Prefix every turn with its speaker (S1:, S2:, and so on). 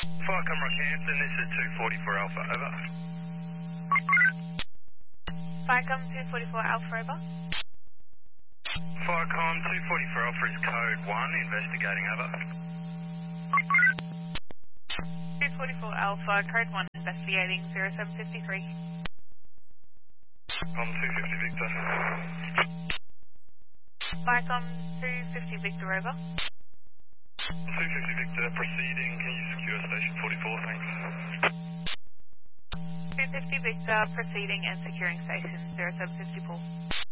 S1: Firecom Rockhampton, this is 244 Alpha, over.
S2: Firecom 244 Alpha, over.
S1: Firecom 244 Alpha is code 1, investigating, over.
S2: 244 Alpha, code 1, investigating 0753.
S1: Com 250 Victor.
S2: Firecom 250 Victor, over.
S1: 250 Victor, proceeding, can you secure station 44, thanks.
S2: 250 Victor, proceeding and securing station 0754.